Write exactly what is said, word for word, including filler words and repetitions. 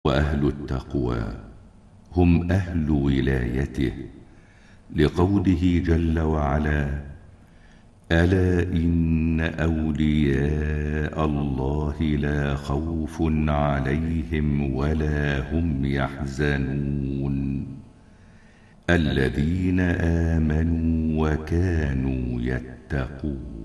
وأهل التقوى هم أهل ولايته، لقوله جل وعلا: ألا إن أولياء الله لا خوف عليهم ولا هم يحزنون الذين آمنوا وكانوا يتقون.